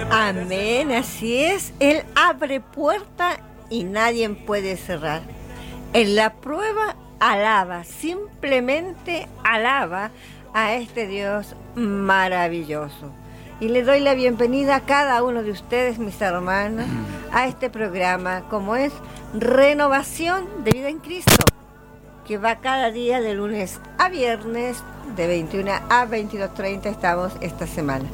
Amén, así es. Él abre puerta y nadie puede cerrar. En la prueba alaba, simplemente alaba a este Dios maravilloso. Y le doy la bienvenida a cada uno de ustedes, mis hermanos, a este programa, como es Renovación de Vida en Cristo, que va cada día de lunes a viernes, de 21 a 22:30 estamos esta semana.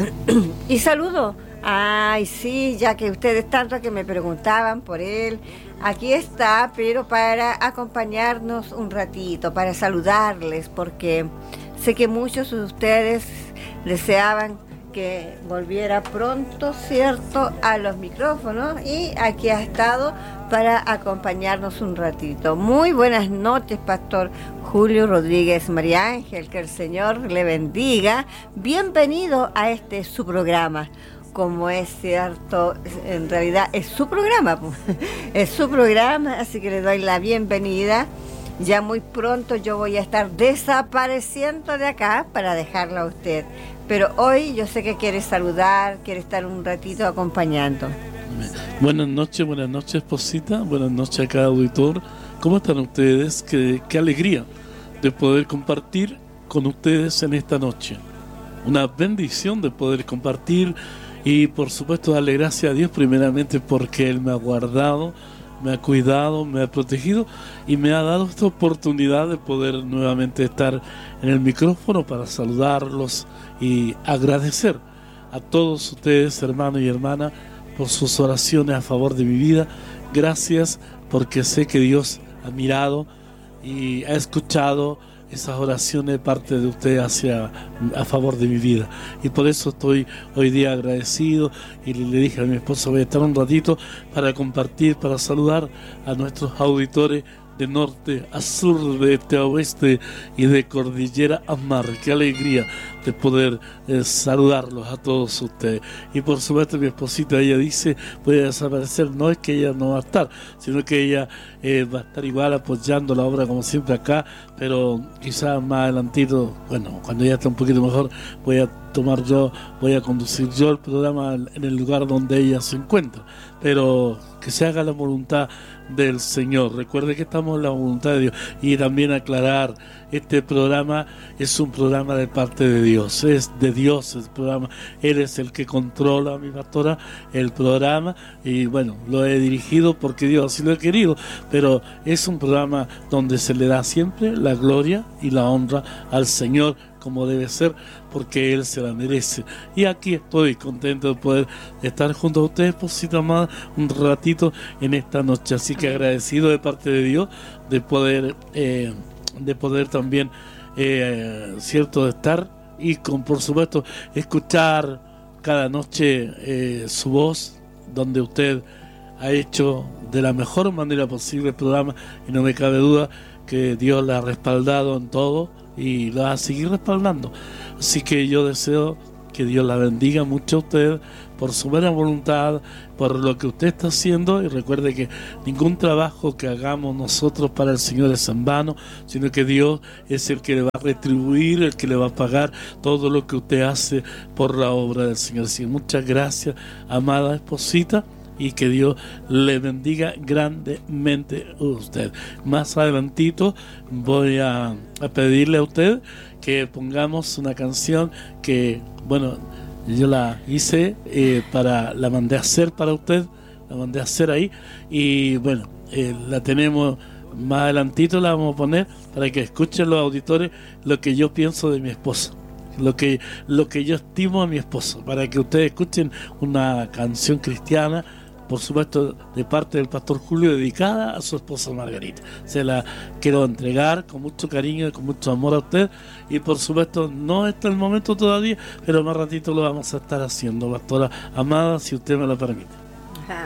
Y saludo, ay sí, ya que ustedes tanto que me preguntaban por él, aquí está, pero para acompañarnos un ratito, para saludarles, porque sé que muchos de ustedes deseaban que volviera pronto, ¿cierto?, a los micrófonos, y aquí ha estado para acompañarnos un ratito. Muy buenas noches, Pastor Julio Rodríguez María Ángel, que el Señor le bendiga. Bienvenido a este su programa. Como es cierto, en realidad es su programa, es su programa, así que le doy la bienvenida. Ya muy pronto yo voy a estar desapareciendo de acá para dejarla a usted. Pero hoy yo sé que quiere saludar, quiere estar un ratito acompañando. Buenas noches, esposita. Buenas noches a cada auditor. ¿Cómo están ustedes? Qué alegría de poder compartir con ustedes en esta noche. Una bendición de poder compartir y por supuesto darle gracias a Dios primeramente porque Él me ha guardado, me ha cuidado, me ha protegido y me ha dado esta oportunidad de poder nuevamente estar en el micrófono para saludarlos y agradecer a todos ustedes, hermanos y hermanas, por sus oraciones a favor de mi vida. Gracias, porque sé que Dios ha mirado y ha escuchado esas oraciones de parte de ustedes a favor de mi vida, y por eso estoy hoy día agradecido. Y le dije a mi esposo, voy a estar un ratito para compartir, para saludar a nuestros auditores de norte a sur, de este a oeste y de cordillera a mar. Qué alegría de poder saludarlos a todos ustedes. Y por supuesto mi esposita, ella dice, voy a desaparecer. No es que ella no va a estar, sino que ella va a estar igual apoyando la obra como siempre acá, pero quizás más adelantito, bueno, cuando ella esté un poquito mejor, voy a conducir yo el programa en el lugar donde ella se encuentra, pero que se haga la voluntad del Señor. Recuerde que estamos en la voluntad de Dios. Y también aclarar, este programa es un programa de parte de Dios, es de Dios el programa. Él es el que controla, mi pastora, el programa, y bueno, lo he dirigido porque Dios así lo ha querido, pero es un programa donde se le da siempre la gloria y la honra al Señor, como debe ser, porque Él se la merece. Y aquí estoy contento de poder estar junto a ustedes, posita más, un ratito en esta noche. Así que agradecido de parte de Dios de poder también, cierto, de estar y por supuesto escuchar cada noche su voz, donde usted ha hecho de la mejor manera posible el programa, y no me cabe duda que Dios la ha respaldado en todo y la va a seguir respaldando. Así que yo deseo que Dios la bendiga mucho a usted por su buena voluntad, por lo que usted está haciendo. Y recuerde que ningún trabajo que hagamos nosotros para el Señor es en vano, sino que Dios es el que le va a retribuir, el que le va a pagar todo lo que usted hace por la obra del Señor. Así que muchas gracias, amada esposita, y que Dios le bendiga grandemente a usted. Más adelantito voy a pedirle a usted que pongamos una canción que, bueno, yo la hice, la mandé a hacer para usted, la mandé a hacer ahí, y bueno, la tenemos más adelantito, la vamos a poner para que escuchen los auditores lo que yo pienso de mi esposo, lo que yo estimo a mi esposo, para que ustedes escuchen una canción cristiana, por supuesto, de parte del Pastor Julio, dedicada a su esposa Margarita. Se la quiero entregar con mucho cariño y con mucho amor a usted. Y por supuesto, no está el momento todavía, pero más ratito lo vamos a estar haciendo, pastora amada, si usted me lo permite.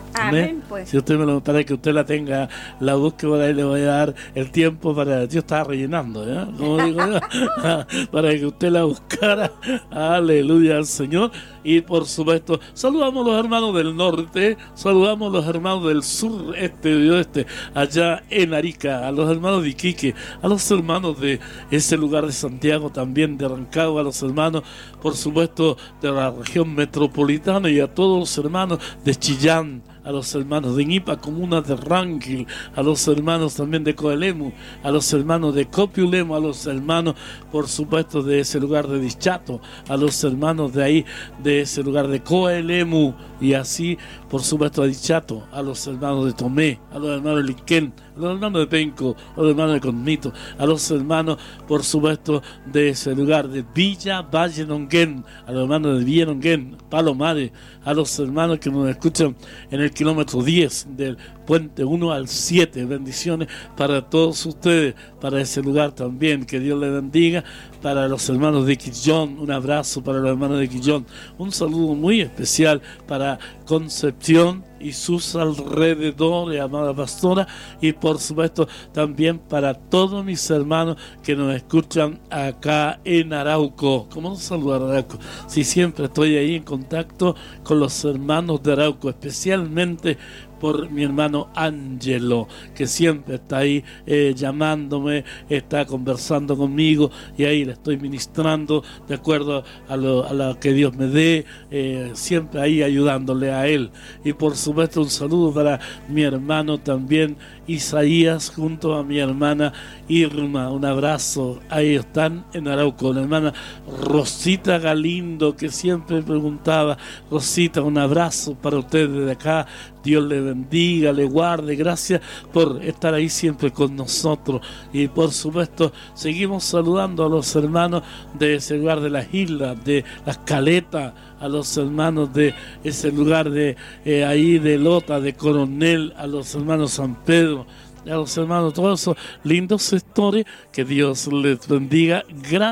Amén, pues. Si usted me lo, para que usted la tenga, la busque por ahí, le voy a dar el tiempo para... Yo estaba rellenando, ¿ya? Como digo yo, para que usted la buscara. Aleluya al Señor. Y por supuesto, saludamos a los hermanos del norte, saludamos a los hermanos del sur, este y oeste, allá en Arica, a los hermanos de Iquique, a los hermanos de ese lugar de Santiago, también de Rancagua, a los hermanos, por supuesto, de la región metropolitana y a todos los hermanos de Chillán, a los hermanos de Ñipa, comuna de Ranquil, a los hermanos también de Coelemu, a los hermanos de Copiulemu, a los hermanos, por supuesto, de ese lugar de Dichato, a los hermanos de ahí, de ese lugar de Coelemu, y así, por supuesto, a Dichato, a los hermanos de Tomé, a los hermanos de Liquén, a los hermanos de Penco, a los hermanos de Conmito, a los hermanos, por supuesto, de ese lugar de Villa Valle Nonguén, a los hermanos de Villa Nonguén, Palomares, a los hermanos que nos escuchan en el kilómetro 10 del puente 1 al 7. Bendiciones para todos ustedes, para ese lugar también, que Dios les bendiga. Para los hermanos de Quillón, un abrazo para los hermanos de Quillón, un saludo muy especial para Concepción y sus alrededores, amada pastora, y por supuesto también para todos mis hermanos que nos escuchan acá en Arauco. ¿Cómo no saludar a Arauco? Si siempre estoy ahí en contacto con los hermanos de Arauco, especialmente por mi hermano Ángelo, que siempre está ahí llamándome, está conversando conmigo, y ahí le estoy ministrando de acuerdo a lo que Dios me dé, siempre ahí ayudándole a él. Y por supuesto un saludo para mi hermano también Isaías, junto a mi hermana Irma, un abrazo. Ahí están en Arauco, la hermana Rosita Galindo, que siempre preguntaba. Rosita, un abrazo para ustedes desde acá. Dios le bendiga, le guarde, gracias por estar ahí siempre con nosotros. Y por supuesto seguimos saludando a los hermanos de ese lugar de las islas, de las Caletas, a los hermanos de ese lugar de ahí de Lota, de Coronel, a los hermanos San Pedro, a los hermanos, todos esos lindos sectores, que Dios les bendiga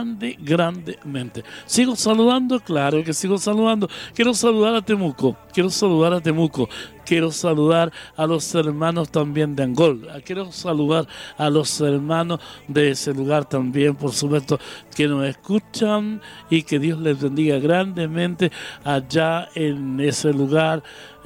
grandemente. Sigo saludando, claro que sigo saludando. Quiero saludar a Temuco, quiero saludar a los hermanos también de Angola, quiero saludar a los hermanos de ese lugar también, por supuesto, que nos escuchan, y que Dios les bendiga grandemente allá en ese lugar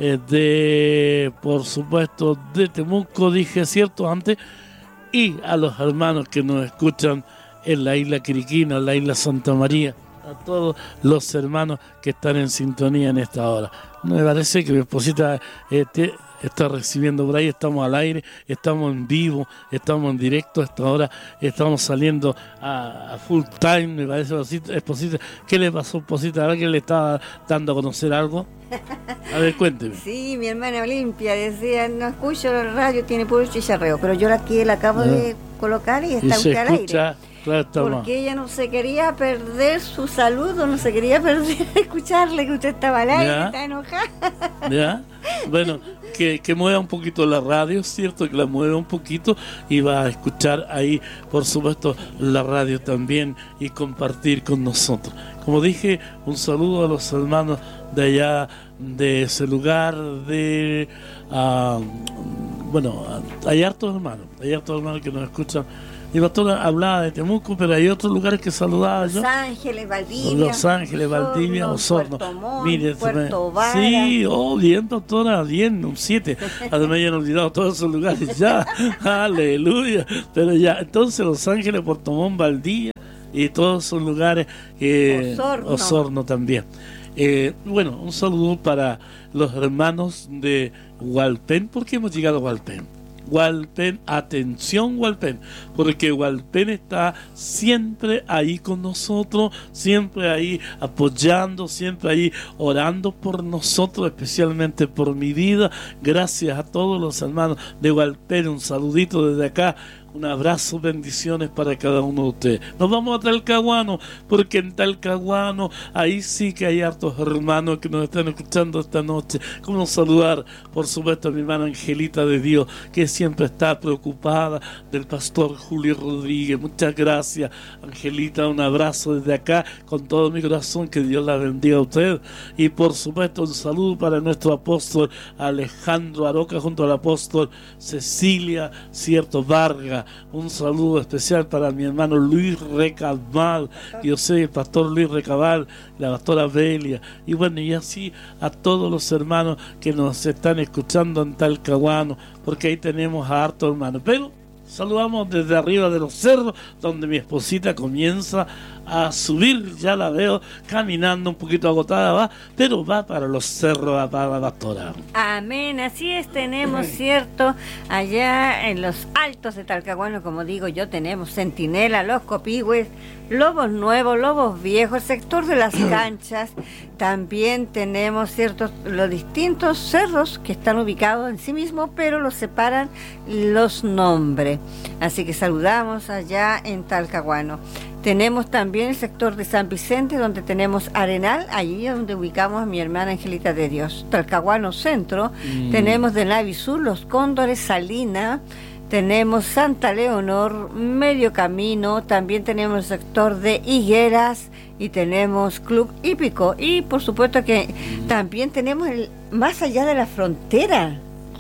de, por supuesto, de Temuco, dije cierto antes, y a los hermanos que nos escuchan en la isla Quiriquina, en la isla Santa María, a todos los hermanos que están en sintonía en esta hora. Me parece que mi esposita está recibiendo por ahí, estamos al aire, estamos en vivo, estamos en directo a esta hora, estamos saliendo a full time, me parece, esposita. ¿Qué le pasó, esposita? A ver, que le estaba dando a conocer algo. A ver, cuénteme. Sí, mi hermana Olimpia decía, no escucho la radio, tiene puro chicharreo, pero yo aquí la acabo de colocar y está usted al aire. Claro, porque ella no se quería perder su saludo, no se quería perder escucharle que usted estaba al aire, está enojada. ¿Ya? Bueno, que mueva un poquito la radio, ¿cierto? Que la mueva un poquito, y va a escuchar ahí, por supuesto, la radio también, y compartir con nosotros. Como dije, un saludo a los hermanos de allá, de ese lugar de... bueno, hay hartos hermanos que nos escuchan. Y el pastor hablaba de Temuco, pero hay otros lugares que saludaba yo. Los Ángeles, Valdivia, Osorno. Mire, Puerto Vara. Sí, bien, doctora, bien, un 7. Además, ya han olvidado todos esos lugares ya. Aleluya. Pero ya, entonces Los Ángeles, Puerto Montt, Valdivia y todos esos lugares. Osorno también. Bueno, un saludo para los hermanos de Hualpén. ¿Por qué hemos llegado a Hualpén? Hualpén, atención Hualpén, porque Hualpén está siempre ahí con nosotros, siempre ahí apoyando, siempre ahí orando por nosotros, especialmente por mi vida. Gracias a todos los hermanos de Hualpén, un saludito desde acá. Un abrazo, bendiciones para cada uno de ustedes. Nos vamos a Talcahuano, porque en Talcahuano ahí sí que hay hartos hermanos que nos están escuchando esta noche. Como saludar, por supuesto, a mi hermana Angelita de Dios, que siempre está preocupada del pastor Julio Rodríguez. Muchas gracias, Angelita. Un abrazo desde acá con todo mi corazón. Que Dios la bendiga a usted. Y por supuesto, un saludo para nuestro apóstol Alejandro Aroca junto al apóstol Cecilia Cierto Vargas. Un saludo especial para mi hermano Luis Recabal, yo soy el pastor Luis Recabal, la pastora Belia, y bueno, y así a todos los hermanos que nos están escuchando en Talcahuano, porque ahí tenemos a hartos hermanos. Pero saludamos desde arriba de los cerros, donde mi esposita comienza a subir, ya la veo caminando un poquito agotada, va, pero va para los cerros, para la pastora. Amén, así es, tenemos, cierto, allá en los altos de Talcahuano, como digo yo, tenemos Centinela, Los Copihue, Lobos Nuevos, Lobos Viejos, sector de las Canchas, también tenemos, ciertos, los distintos cerros que están ubicados en sí mismos, pero los separan los nombres, así que saludamos allá en Talcahuano. Tenemos también el sector de San Vicente, donde tenemos Arenal, allí donde ubicamos a mi hermana Angelita de Dios. Talcahuano Centro, tenemos de Navi Sur, Los Cóndores, Salina, tenemos Santa Leonor, Medio Camino, también tenemos el sector de Higueras y tenemos Club Hípico. Y por supuesto que también tenemos el más allá de la frontera.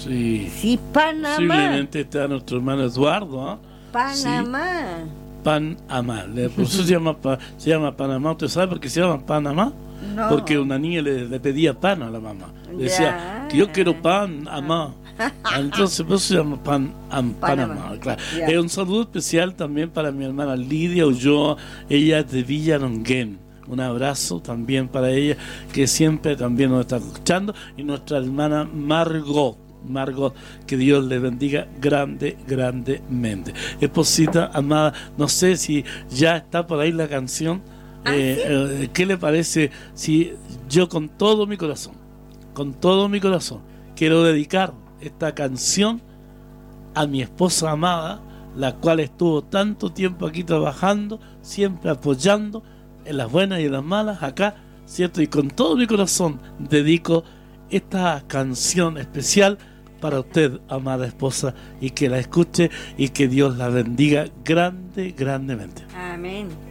Sí, Panamá. Posiblemente está nuestro hermano Eduardo, ¿eh? Panamá. Sí. Panamá, por eso se llama Panamá. ¿Usted sabe por qué se llama Panamá? No. Porque una niña le pedía pan a la mamá. Le decía, que yo quiero pan, mamá. Entonces por eso se llama Panamá. Claro. Un saludo especial también para mi hermana Lidia Ulloa, ella es de Villa Longuén. Un abrazo también para ella, que siempre también nos está escuchando. Y nuestra hermana Margot, que Dios le bendiga grandemente. Esposita amada, no sé si ya está por ahí la canción. ¿Sí? ¿Qué le parece si yo con todo mi corazón quiero dedicar esta canción a mi esposa amada, la cual estuvo tanto tiempo aquí trabajando, siempre apoyando en las buenas y en las malas acá, ¿cierto? Y con todo mi corazón dedico esta canción especial para usted, amada esposa, y que la escuche y que Dios la bendiga grandemente. Amén.